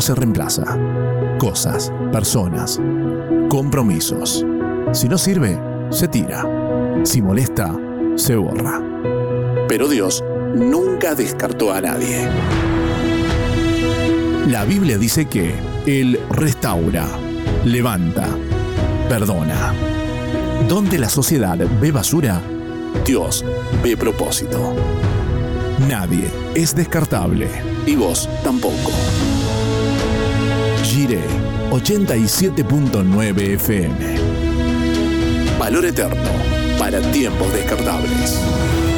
se reemplaza. Cosas, personas, compromisos. Si no sirve, se tira. Si molesta, se borra. Pero Dios nunca descartó a nadie. La Biblia dice que Él restaura, levanta, perdona. Donde la sociedad ve basura, Dios ve propósito. Nadie es descartable y vos tampoco. Jiré 87.9 FM. Valor eterno para tiempos descartables.